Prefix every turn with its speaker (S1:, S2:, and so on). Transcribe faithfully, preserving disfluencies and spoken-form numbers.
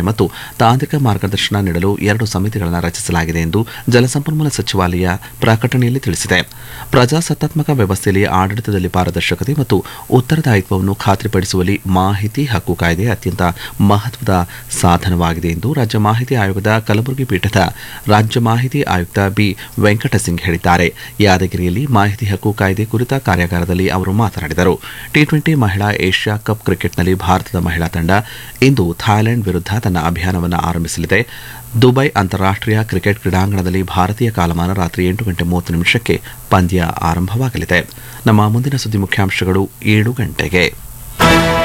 S1: ನಿರ್ವಹಣೆ ಮತ್ತು ತಾಂತ್ರಿಕ ಮಾರ್ಗದರ್ಶನ ನೀಡಲು ಎರಡು ಸಮಿತಿಗಳನ್ನು ರಚಿಸಲಾಗಿದೆ ಎಂದು ಜಲಸಂಪನ್ಮೂಲ ಸಚಿವಾಲಯ ಪ್ರಕಟಣೆಯಲ್ಲಿ ತಿಳಿಸಿದೆ. ಪ್ರಜಾಸತ್ತಾತ್ಮಕ ವ್ಯವಸ್ಥೆಯಲ್ಲಿ ಆಡಳಿತದಲ್ಲಿ ಪಾರದರ್ಶಕತೆ ಮತ್ತು ಉತ್ತರದಾಯಿತ್ವವನ್ನು ಖಾತ್ರಿಪಡಿಸುವಲ್ಲಿ ಮಾಹಿತಿ ಹಕ್ಕು ಕಾಯ್ದೆ ಅತ್ಯಂತ ಮಹತ್ವದ ಸಾಧನವಾಗಿದೆ ಎಂದು ರಾಜ್ಯ ಮಾಹಿತಿ ಆಯೋಗದ ಕಲಬುರಗಿ ಪೀಠದ ರಾಜ್ಯ ಮಾಹಿತಿ ಆಯುಕ್ತ ಬಿ ವೆಂಕಟಸಿಂಗ್ ಹೇಳಿದ್ದಾರೆ. ಯಾದಗಿರಿಯಲ್ಲಿ ಮಾಹಿತಿ ಹಕ್ಕು ಕಾಯ್ದೆ ಕುರಿತ ಕಾರ್ಯಾಗಾರದಲ್ಲಿ ಅವರು ಮಾತನಾಡಿದರು. ಟಿ ಟ್ವೆಂಟಿ ಮಹಿಳಾ ಏಷ್ಯಾ ಕಪ್ ಕ್ರಿಕೆಟ್ನಲ್ಲಿ ಭಾರತದ ಮಹಿಳಾ ತಂಡ ಇಂದು ಥಾಯ್ಲೆಂಡ್ ವಿರುದ್ಧ ತನ್ನ ಅಭಿಯಾನವನ್ನು ಆರಂಭಿಸಲಿದೆ. ದುಬೈ ಅಂತಾರಾಷ್ಟೀಯ ಕ್ರಿಕೆಟ್ ಕ್ರೀಡಾಂಗಣದಲ್ಲಿ ಭಾರತೀಯ ಕಾಲಮಾನ ರಾತ್ರಿ ಎಂಟು ಗಂಟೆ ಮೂವತ್ತು ನಿಮಿಷಕ್ಕೆ ಪಂದ್ಯ ಆರಂಭವಾಗಲಿದೆ. ನಮ್ಮ ಮುಂದಿನ ಸುದ್ದಿ ಮುಖ್ಯಾಂಶಗಳು ಏಳು ಗಂಟೆಗೆ.